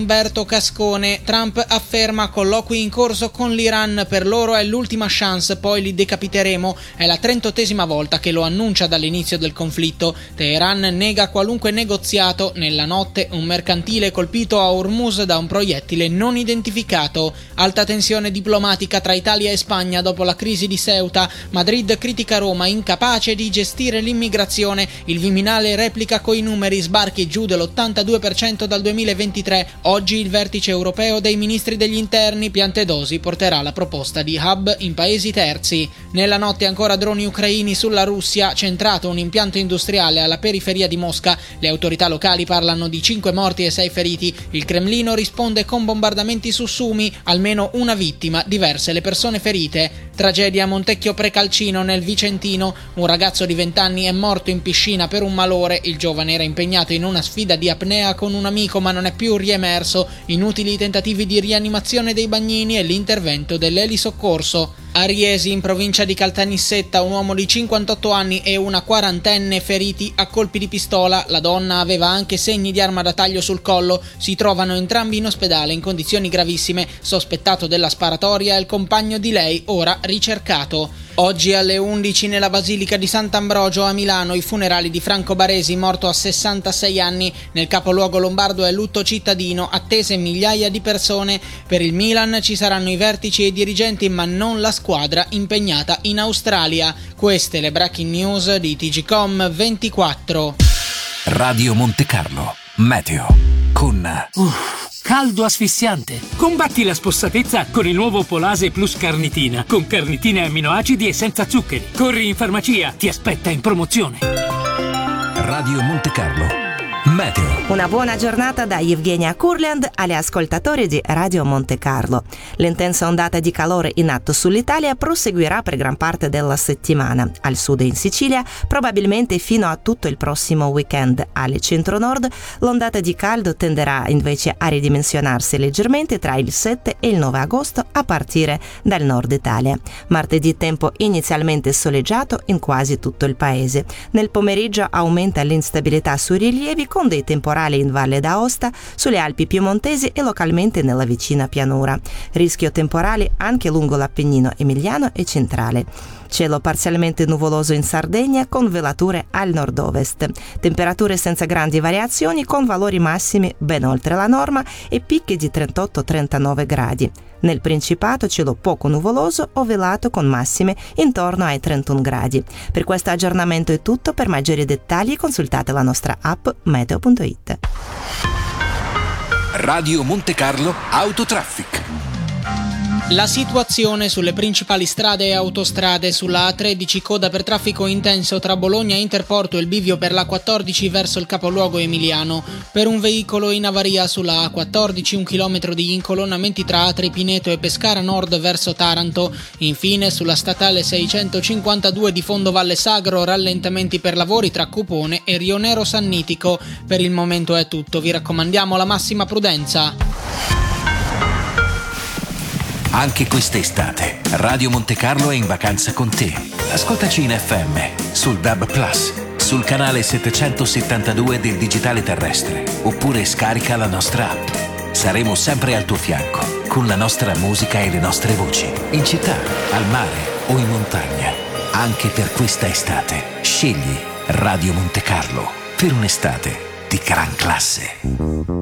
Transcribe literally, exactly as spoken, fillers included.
Umberto Cascone. Trump afferma colloqui in corso con l'Iran, per loro è l'ultima chance, poi li decapiteremo. È la trentottesima volta che lo annuncia dall'inizio del conflitto. Teheran nega qualunque negoziato. Nella notte un mercantile colpito a Hormuz da un proiettile non identificato. Alta tensione diplomatica tra Italia e Spagna dopo la crisi di Ceuta. Madrid critica Roma, incapace di gestire l'immigrazione. Il Viminale replica coi numeri, sbarchi giù dell'ottantadue per cento dal duemilaventitré. Oggi il vertice europeo dei ministri degli interni. Piantedosi porterà la proposta di hub in paesi terzi. Nella notte ancora droni ucraini sulla Russia, centrato un impianto industriale alla periferia di Mosca. Le autorità locali parlano di cinque morti e sei feriti. Il Cremlino risponde con bombardamenti su Sumi, almeno una vittima, diverse le persone ferite. Tragedia a Montecchio Precalcino nel Vicentino. Un ragazzo di venti anni è morto in piscina per un malore. Il giovane era impegnato in una sfida di apnea con un amico ma non è più riemerso. Inutili tentativi di rianimazione dei bagnini e l'intervento dell'elisoccorso. A Riesi, in provincia di Caltanissetta, un uomo di cinquantotto anni e una quarantenne feriti a colpi di pistola. La donna aveva anche segni di arma da taglio sul collo. Si trovano entrambi in ospedale in condizioni gravissime. Sospettato della sparatoria è il compagno di lei, ora ricercato. Oggi alle undici nella Basilica di Sant'Ambrogio a Milano i funerali di Franco Baresi, morto a sessantasei anni. Nel capoluogo lombardo è lutto cittadino, attese migliaia di persone. Per il Milan ci saranno i vertici e i dirigenti ma non la squadra impegnata in Australia. Queste le breaking news di T G Com ventiquattro. Radio Monte Carlo, meteo con... Uff. Caldo asfissiante. Combatti la spossatezza con il nuovo Polase Plus Carnitina, con carnitine amminoacidi e senza zuccheri. Corri in farmacia, ti aspetta in promozione. Radio Monte Carlo, meteo. Una buona giornata da Evgenia Kurland agli ascoltatori di Radio Monte Carlo. L'intensa ondata di calore in atto sull'Italia proseguirà per gran parte della settimana. Al sud e in Sicilia, probabilmente fino a tutto il prossimo weekend. Al centro-nord, l'ondata di caldo tenderà invece a ridimensionarsi leggermente tra il sette e il nove agosto a partire dal nord Italia. Martedì tempo inizialmente soleggiato in quasi tutto il paese. Nel pomeriggio aumenta l'instabilità sui rilievi con dei temporali in Valle d'Aosta, sulle Alpi piemontesi e localmente nella vicina pianura. Rischio temporali anche lungo l'Appennino emiliano e centrale. Cielo parzialmente nuvoloso in Sardegna con velature al nord-ovest. Temperature senza grandi variazioni con valori massimi ben oltre la norma e picchi di trentotto trentanove gradi. Nel Principato cielo poco nuvoloso o velato con massime intorno ai trentuno gradi. Per questo aggiornamento è tutto. Per maggiori dettagli consultate la nostra app meteo punto it. Radio Monte Carlo Autotraffic. La situazione sulle principali strade e autostrade: sulla A tredici coda per traffico intenso tra Bologna e Interporto e il bivio per l'A quattordici verso il capoluogo emiliano. Per un veicolo in avaria sulla A quattordici un chilometro di incolonnamenti tra Atri Pineto e Pescara Nord verso Taranto. Infine sulla statale seicentocinquantadue di Fondo Valle Sagro rallentamenti per lavori tra Cupone e Rionero Sannitico. Per il momento è tutto, vi raccomandiamo la massima prudenza. Anche quest'estate Radio Monte Carlo è in vacanza con te. Ascoltaci in F M, sul D A B Plus, sul canale settecentosettantadue del digitale terrestre, oppure scarica la nostra app. Saremo sempre al tuo fianco con la nostra musica e le nostre voci, in città, al mare o in montagna. Anche per questa estate scegli Radio Monte Carlo per un'estate di gran classe.